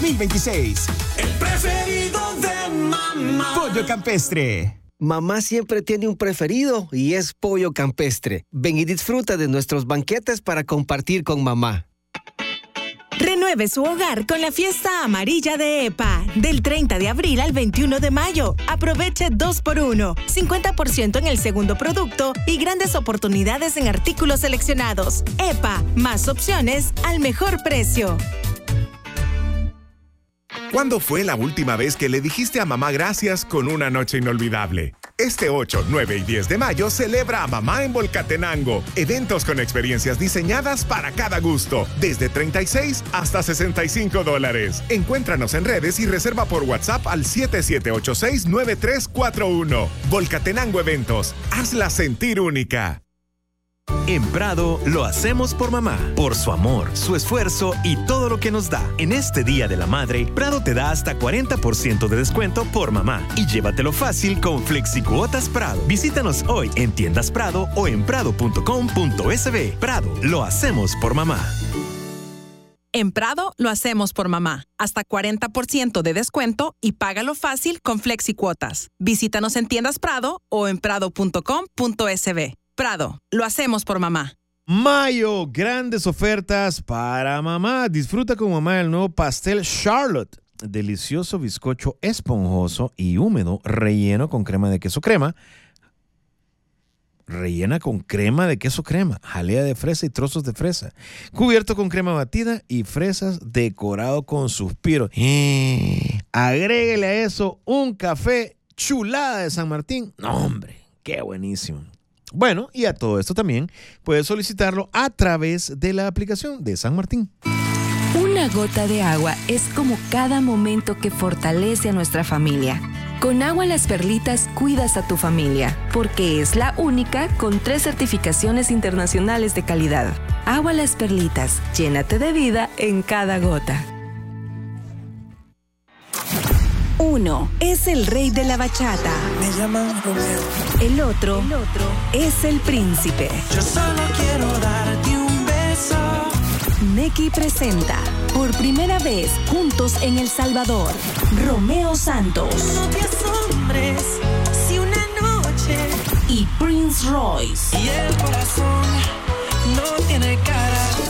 2026. El preferido de mamá. Pollo Campestre. Mamá siempre tiene un preferido y es Pollo Campestre. Ven y disfruta de nuestros banquetes para compartir con mamá. Renueve su hogar con la fiesta amarilla de EPA. Del 30 de abril al 21 de mayo. Aproveche 2x1, 50% en el segundo producto y grandes oportunidades en artículos seleccionados. EPA, más opciones al mejor precio. ¿Cuándo fue la última vez que le dijiste a mamá gracias con una noche inolvidable? Este 8, 9 y 10 de mayo celebra a mamá en Volcatenango. Eventos con experiencias diseñadas para cada gusto, desde $36 hasta $65. Encuéntranos en redes y reserva por WhatsApp al 7786-9341. Volcatenango Eventos, hazla sentir única. En Prado lo hacemos por mamá, por su amor, su esfuerzo y todo lo que nos da. En este Día de la Madre, Prado te da hasta 40% de descuento por mamá. Y llévatelo fácil con FlexiCuotas Prado. Visítanos hoy en Tiendas Prado o en prado.com.sb. Prado, lo hacemos por mamá. En Prado lo hacemos por mamá. Hasta 40% de descuento y págalo fácil con FlexiCuotas. Visítanos en Tiendas Prado o en prado.com.sb. Prado, lo hacemos por mamá. Mayo, grandes ofertas para mamá. Disfruta con mamá el nuevo pastel Charlotte. Delicioso bizcocho esponjoso y húmedo, relleno con crema de queso crema. Rellena con crema de queso crema, jalea de fresa y trozos de fresa. Cubierto con crema batida y fresas, decorado con suspiros. Agréguele a eso un café chulada de San Martín. No, hombre, qué buenísimo. Bueno, y a todo esto también puedes solicitarlo a través de la aplicación de San Martín. Una gota de agua es como cada momento que fortalece a nuestra familia. Con Agua Las Perlitas cuidas a tu familia, porque es la única con 3 certificaciones internacionales de calidad. Agua Las Perlitas, llénate de vida en cada gota. Uno es el rey de la bachata. Me llaman Romeo. El otro es el príncipe. Yo solo quiero darte un beso. Nequi presenta por primera vez juntos en El Salvador, Romeo Santos. No 10 hombres, si una noche. Y Prince Royce. Y el corazón no tiene cara.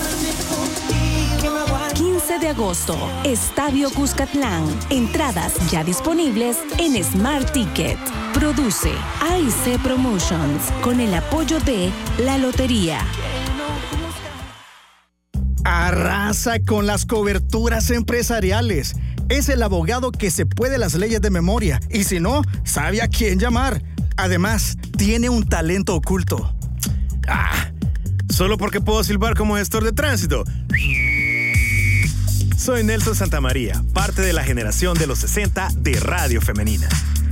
15 de agosto, Estadio Cuscatlán. Entradas ya disponibles en Smart Ticket. Produce AIC Promotions con el apoyo de La Lotería. Arrasa con las coberturas empresariales. Es el abogado que se puede las leyes de memoria y si no, sabe a quién llamar. Además, tiene un talento oculto. Solo porque puedo silbar como gestor de tránsito. Soy Nelson Santamaría, parte de la generación de los 60 de Radio Femenina.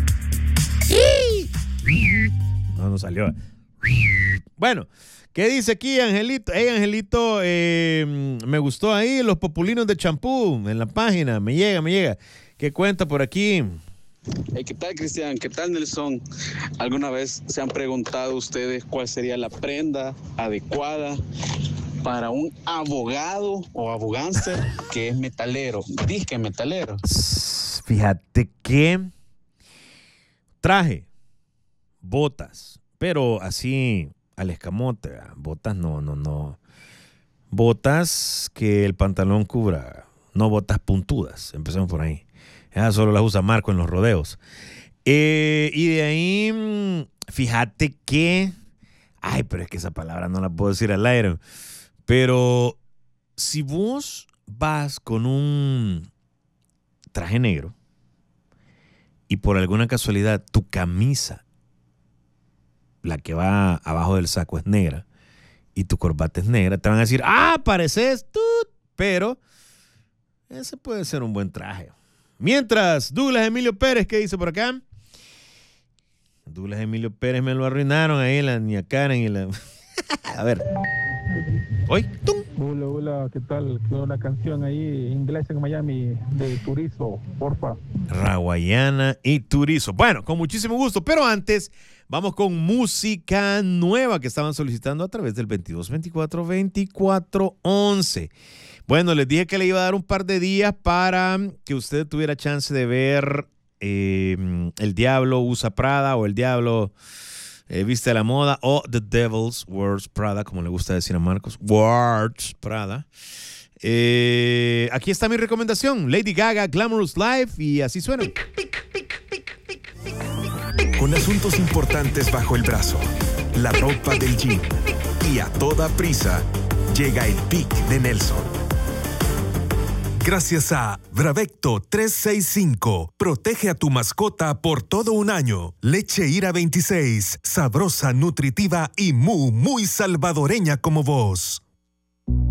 No salió. Bueno, ¿qué dice aquí Angelito? Angelito, me gustó ahí los populinos de champú en la página. Me llega. ¿Qué cuenta por aquí? Hey, ¿qué tal, Cristian? ¿Qué tal, Nelson? ¿Alguna vez se han preguntado ustedes cuál sería la prenda adecuada para un abogado o abogánster que es metalero? Disque metalero. Fíjate que traje, botas, pero así al escamote, botas no. Botas que el pantalón cubra, no botas puntudas, empecemos por ahí. Esas solo las usa Marco en los rodeos. Y de ahí, fíjate que, pero es que esa palabra no la puedo decir al aire. Pero si vos vas con un traje negro y por alguna casualidad tu camisa, la que va abajo del saco, es negra y tu corbata es negra, te van a decir, pareces tú, pero ese puede ser un buen traje. Mientras, Douglas Emilio Pérez, ¿qué dice por acá? Douglas Emilio Pérez me lo arruinaron ahí, la niña Karen y la... A ver. ¿Hoy? ¡Tum! Hola, ¿qué tal? Quiero una canción ahí, inglés en Miami, de Turizo, porfa. Raguayana y Turizo. Bueno, con muchísimo gusto, pero antes Vamos con música nueva que estaban solicitando a través del 2224-2411. Bueno, les dije que le iba a dar un par de días para que usted tuviera chance de ver El Diablo Usa Prada o El Diablo Viste a la Moda o The Devil's Wears Prada, como le gusta decir a Marcos. Wears Prada. Aquí está mi recomendación. Lady Gaga, Glamorous Life, y así suena. Con asuntos importantes bajo el brazo, la ropa del gym y a toda prisa, llega el pick de Nelson. Gracias a Bravecto 365. Protege a tu mascota por todo un año. Leche Ira 26. Sabrosa, nutritiva y muy salvadoreña como vos.